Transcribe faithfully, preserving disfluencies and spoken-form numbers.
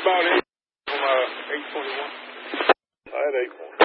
about eight from uh, eight twenty-one. I had eight points.